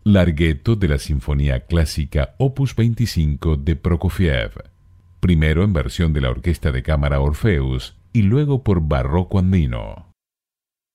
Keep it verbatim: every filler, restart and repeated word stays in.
Larghetto de la Sinfonía Clásica Opus veinticinco de Prokofiev, primero en versión de la Orquesta de Cámara Orpheus y luego por Barroco Andino.